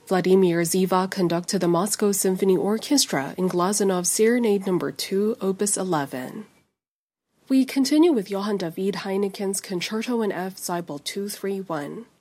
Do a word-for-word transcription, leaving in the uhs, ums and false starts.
Vladimir Ziva conducted the Moscow Symphony Orchestra in Glazonov's Serenade number two, Opus eleven. We continue with Johann David Heineken's Concerto in F, Seibel two thirty-one.